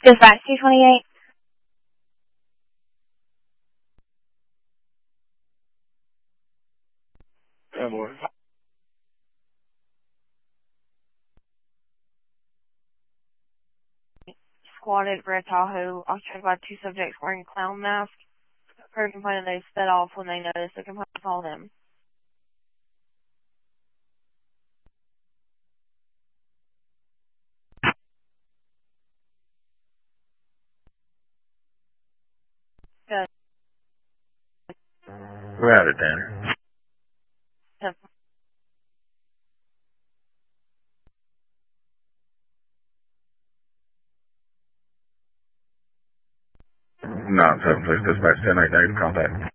Dispatch 228. Yeah, boy. Squatted Red Tahoe, occupied by two subjects wearing clown masks. Heard complaining they sped off when they noticed the complaint called them. Good. We're out of Tanner. Not 76 dispatch 10 8 contact.